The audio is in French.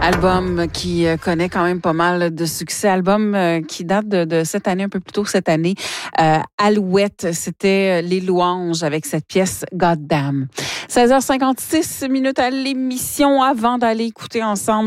Album qui connaît quand même pas mal de succès. Album qui date de cette année, un peu plus tôt cette année. Alouette, c'était Les Louanges avec cette pièce Goddamn. 16h56 à l'émission. Avant d'aller écouter ensemble